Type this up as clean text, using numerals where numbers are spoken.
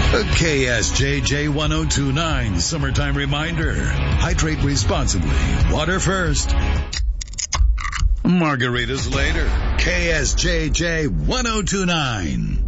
KSJJ 1029 Summertime Reminder. Hydrate responsibly. Water first. Margaritas later. KSJJ 1029.